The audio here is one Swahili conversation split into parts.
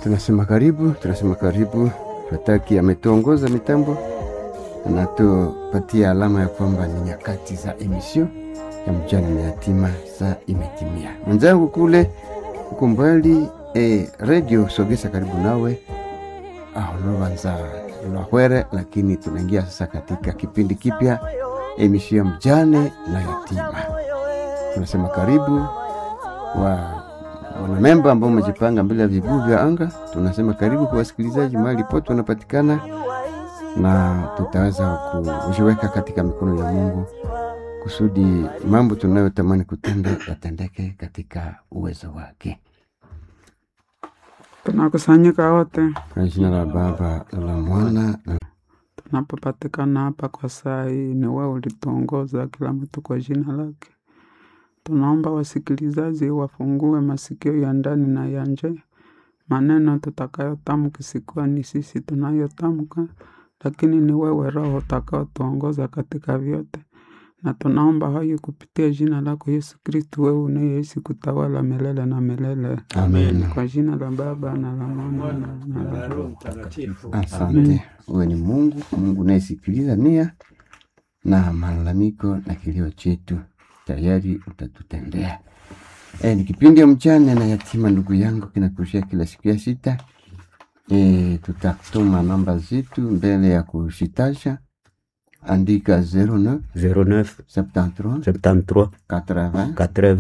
Tunasema karibu. Fataki ametuongoza mitambo, anatupatia alama ya kwamba ni nyakati za emission ya mjane na yatima saa imetimia. Mwenzangu kule uko mbali radio sogeza karibu nawe Lovanza Lwahwere, lakini tunaingia sasa katika kipindi kipya, emission ya mjane na yatima. Tunasema karibu wana memba ambao umejipanga mbele ya viguu vya anga. Tunasema karibu kwa wasikilizaji mahali pote wanapatikana, na tutaweza kujiweka katika mikono ya Mungu kusudi mambo tunayotamani kutenda yatendeke katika uwezo wake. Tunakusanyika wote kwa jina la Baba na la Mwana. Tunapopatikana hapa kwa saa hii, ni wewe ulituongoza kila mtu kwa jina lake. Tunaomba wasikilizaji wafungue masikio ya ndani na ya nje. Maneno tutakayotamka sikuwa ni sisi tunayotamka, lakini ni wewe Roho utakaotuongoza katika vyote. Na tunaomba hayo kupitia jina lako Yesu Kristo, wewe unayeishi kutawala milele na milele. Amen. Kwa jina la Baba na la Mwana na la Roho Mtakatifu. Asante. Wewe ni Mungu unayesikiliza nia na malalamiko na kilio chetu, tayari utatutendea. Ni kipindi ya mjane na yatima, ndugu yangu, kinakurushia kila siku ya sita. Tutatuma namba zetu mbele ya kushitasha. Andika 09 73 80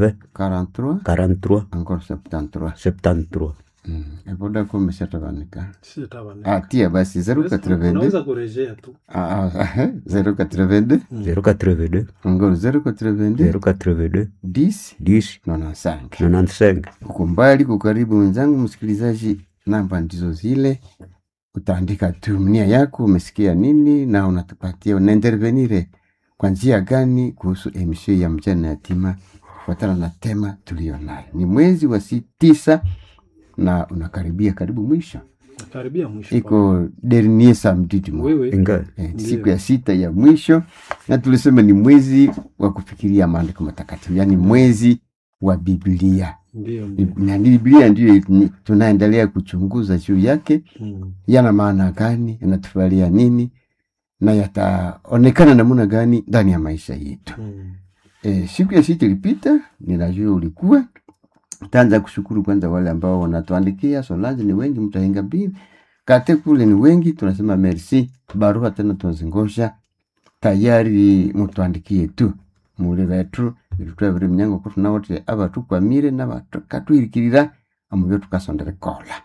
43 encore 73. Eboda kumeshatabanika. Tia basi 082. Unaweza kurejea tu. 082 encore 082 10 95. Uko mbali kwa karibu mwenzangu msikilizaji, namba ndizo zile. Utaandika tu nia yako, umesikia nini na unatupatia unaintervenire kwa njia gani kuhusu emission ya mjane na yatima kufuatana na tema tulionayo. Ni mwezi wa 9 na unakaribia mwisho. Iko dernier samedi du mois. Siku ya 6 ya mwisho, na tulisema ni mwezi wa kufikiria maandiko matakatifu, yani mwezi wa Biblia. Na Biblia ndio tunaendelea kuchunguza juu yake. Yana maana gani, yanatufalia nini, na yataonekana namna gani ndani ya maisha yetu. Siku ya 6 ilipita, ninajua ulikuwa. Taanza kushukuru kwanza wale ambao wanatuandikia. Solange ni wengi, mtahenga mbili. Kate kule ni wengi, tunasema merci. Barua tena tunazingosha. Tayari mtuandikie tu. Mule wetu ilikuwa vile mnyango kwa tunawote abatu kwa mire na bakatu irikirira amubyo tukasondere kola.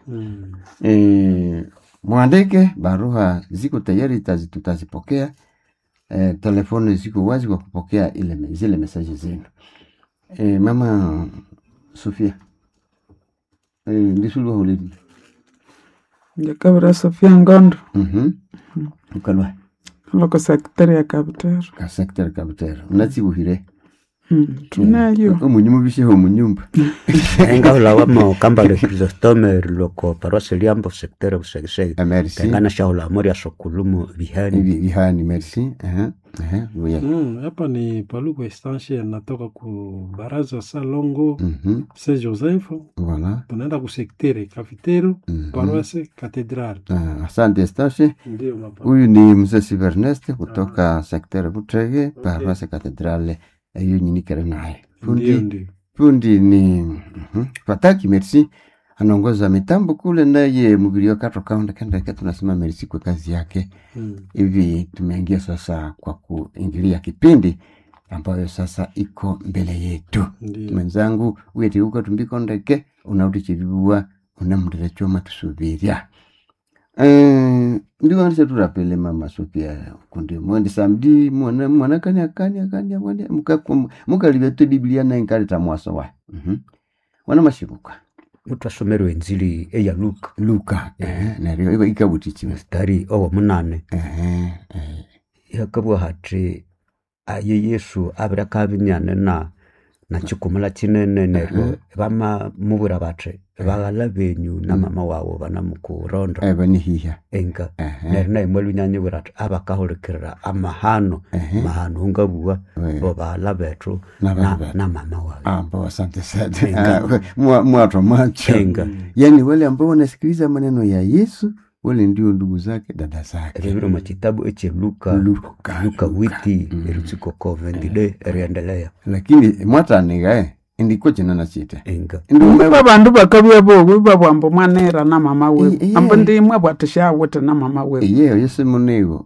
Mwandike barua, ziko tayari, tutazipokea. Telefoni ziko wazi kwa kupokea zile message zenu. Mama Sofia, ndisulu hulidi Jakabra Sofia Ngondo. Ukalwa loko sekretari ya Kabutero. Ka sekretari Kabutero unatsibuhire. Tunayo umunyumba bisheho munyumba Engaula wamo kambale Chrysostome loko paroisse Liambo sekretari usegese. Merci. Ngana shaula moria sokulumu bihani merci. Hapa ni Paluku Estanche, natoka ku Baraza Salongo Saint Joseph. Voilà. Tunaenda ku sekretari Kafitero paroisse Cathedral. Asante Estanche. Ndio mapa. Huyu ni Mzee Silverneste kutoka sekretari Butrege paroisse Cathedrale. Ayo nyini kere nae. Fundi ni Fataki merci. Anaongoza mitambo kule, naye mubiri wakato kaunda kenda tunasema merci kwa kazi yake. Hivi tumeingia sasa kwa kuingilia kipindi ambayo sasa iko mbele yetu. Mwenzangu wete uko tumbiko ndeke unaudichibua unamdirecho matusubiria. Ndio anse turapele Mama Sofia kundi mwende samedi mwana kanya mukalibetu Biblia na inkaleta mwaso wa. Wana mashibuka Mutwasomero Injili ya Luka na rio ikabutichi mstari owo 8. Yakabwa hati aye Yesu abira kabinyane na na chikumula chinene neryo bama mubura batre bagala benyu na mama wawo bana mukurondo banihiha enga neryo na imwelu nyanyi buratu abakahulikira amahano mahano ngabua bo bala betru na mama wawo ambao asante sana mwato macho yani wale ambao wanasikiliza maneno ya Yesu wale ndio ndugu zake dada zake. Reviro machitabu eche Luka witi erutsiko kovendide eriendelea. Lakini mwata nega ndiko chena na chite. Enga. Ndumba bandu bakabya bogo babambo manera na mama we. Ambo ndi mwe bwatisha wote na mama we. Yesu munego